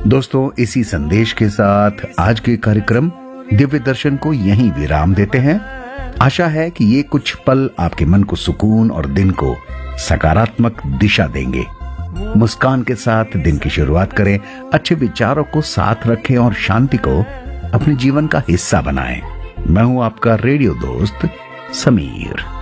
दोस्तों, इसी संदेश के साथ आज के कार्यक्रम दिव्य दर्शन को यहीं विराम देते हैं। आशा है कि ये कुछ पल आपके मन को सुकून और दिन को सकारात्मक दिशा देंगे। मुस्कान के साथ दिन की शुरुआत करें, अच्छे विचारों को साथ रखें और शांति को अपने जीवन का हिस्सा बनाएं। मैं हूं आपका रेडियो दोस्त समीर।